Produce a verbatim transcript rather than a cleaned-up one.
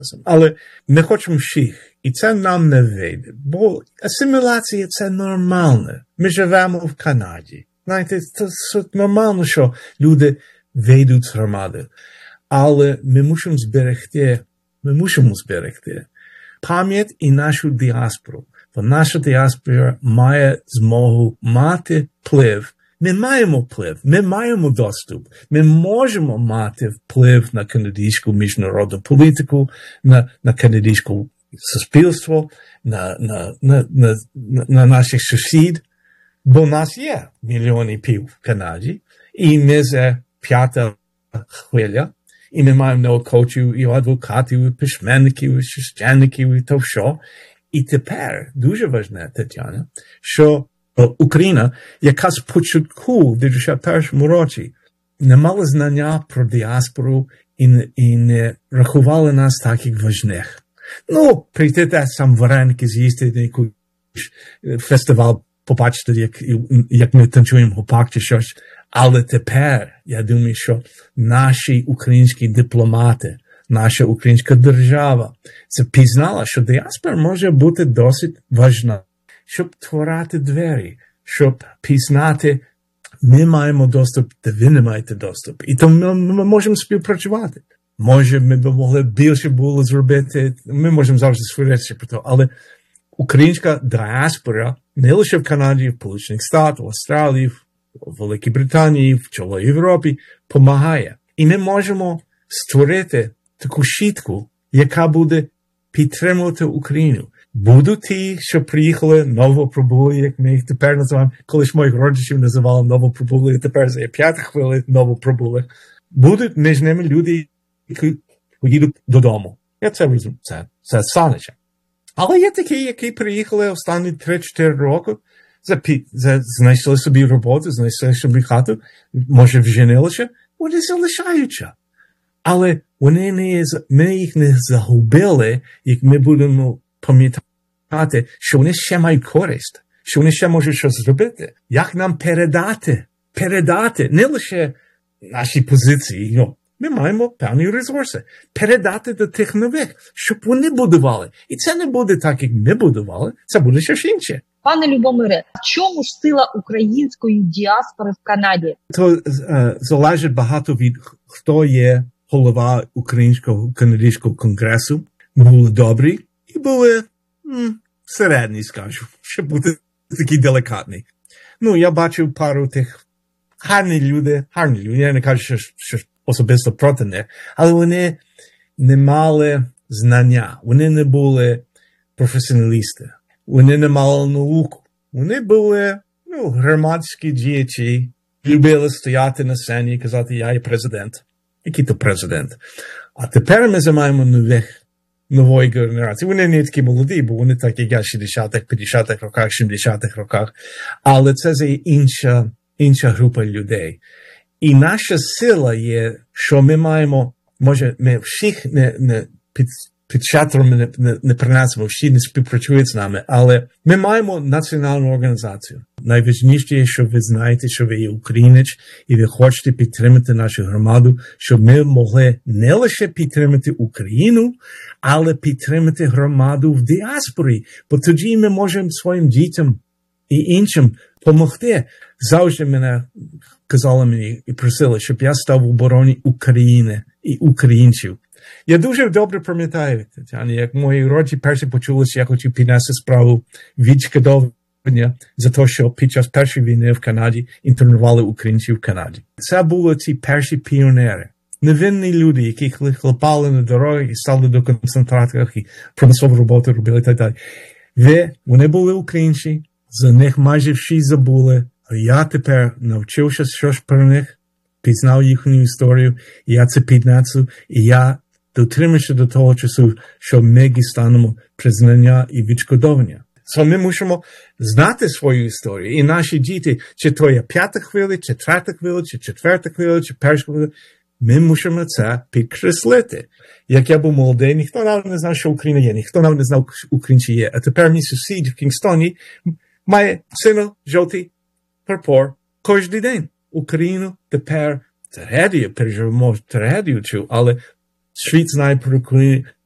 Але ми хочемо всіх, і це нам не вийде, бо асиміляція – це нормально. Ми живемо в Канаді. Знаєте, це, це нормально, що люди вийдуть з громади. Але ми мусимо зберегти, ми мусимо зберегти пам'ять і нашу діаспору. Бо наша діаспора має змогу мати вплив. Ми маємо вплив, ми маємо доступ. Ми можемо мати вплив на канадську міжнародну політику, на, на канадське суспільство, на, на, на, на, на наших сусід. Бо у нас є мільйони пів в Канаді, і ми за п'ята хвиля, і ми маємо науковців, і адвокатів, і письменників, і священників, і то все. І тепер дуже важливо, Тетяна, що Україна, яка спочатку в дев'яносто першому році не мала знання про діаспору і не, і не рахувала нас так, як важних. Ну, прийти те сам вареники, з'їсти на якийсь фестиваль, побачити, як, як ми танцюємо гопак чи щось. Але тепер, я думаю, що наші українські дипломати, наша українська держава, це пізнала, що діаспора може бути досить важна, щоб творити двері, щоб пізнати, ми маємо доступ, та ви не маєте доступ. І тому ми, ми можемо співпрацювати. Може, ми б могли більше було зробити, ми можемо завжди сваритися про це, але українська діаспора не лише в Канаді, в Сполучених Штатах, в Австралії, в Великій Британії, в цілій Європі, допомагає. І ми можемо створити таку щітку, яка буде підтримувати Україну. Будуть ті, що приїхали новоприбулі, як ми їх тепер називаємо, колись моїх родичів називали новоприбулі, тепер за п'ята хвиля новоприбулі. Будуть між ними люди, які поїдуть додому. Я це розумію, це, це станеться. Але є такі, які приїхали останні три-чотири роки, за, за, знайшли собі роботу, знайшли собі хату, може вженилися, вони залишаються. Але вони не, ми їх не загубили, як ми будемо пам'ятати, що вони ще мають користь, що вони ще можуть щось зробити. Як нам передати, передати, не лише наші позиції, ну, ми маємо певні ресурси, передати до тих нових, щоб вони будували. І це не буде так, як ми будували, це буде щось інше. Пане Любомире, в чому ж сила української діаспори в Канаді? То uh, залежить багато від, хто є голова Українського канадського конгресу. Були добрі і були м, середні, скажу, щоб бути такі делікатні. Ну, я бачив пару тих гарні люди, гарні люди, я не кажу, що, що особисто проти них, але вони не мали знання, вони не були професіоналісти, вони не мали науку, вони були ну, громадські діячі, любили стояти на сцені і казати, я є президент. Який то президент? А тепер ми займаємо нових, нової генерації. Вони не такі молоді, бо вони так, як я, в шістдесятих, п'ятдесятих роках, сімдесятих роках. Але це за інша, інша група людей. І наша сила є, що ми маємо, може, ми всіх не, не під, під шатром не, не, не принесемо, всі не співпрацюють з нами, але ми маємо національну організацію. Найважливіше, що ви знаєте, що ви є українець, і ви хочете підтримати нашу громаду, щоб ми могли не лише підтримати Україну, але підтримати громаду в діаспорі, бо тоді ми можемо своїм дітям і іншим допомогти. Завжди мене казали мені і просили, щоб я став в обороні України і українців. Я дуже добре пам'ятаю, Тетяна, як мої родичі перші почули, що я хотів піднести справу відшкодовування за те, що під час першої війни в Канаді інтернували українців в Канаді. Це були ці перші піонери. Невинні люди, які хлопали на дорогах і стали до концентраторів і промислову роботу робили і так далі. Ви, вони були українці, за них майже всі забули. А я тепер навчився щось про них, пізнав їхню історію, і я це піднесу, і я дотримуюся до того часу, що ми дістанемо признання і відшкодовування. So ми мусимо знати свою історію, і наші діти, чи то є п'ята хвиля, чи третя хвиля, чи четверта хвиля, чи перша хвиля, ми мусимо це підкреслити. Як я був молодий, ніхто навіть не знав, що Україна є, ніхто навіть не знав, що українці є. А тепер мій сусід в Кінгстоні має сино-жовтий прапор кожен день. Україну тепер трагедія, переживемо трагедію цю, але світ знає про Україну,